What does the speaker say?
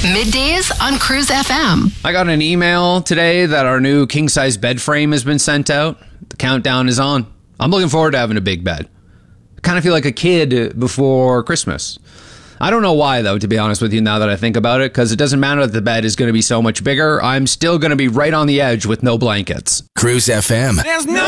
Middays on Cruise FM. I got an email today that our new king-size bed frame has been sent out. The countdown is on. I'm looking forward to having a big bed. I kind of feel like a kid before Christmas. I don't know why, though, to be honest with you, now that I think about it, because it doesn't matter that the bed is going to be so much bigger. I'm still going to be right on the edge with no blankets. Cruise FM. There's no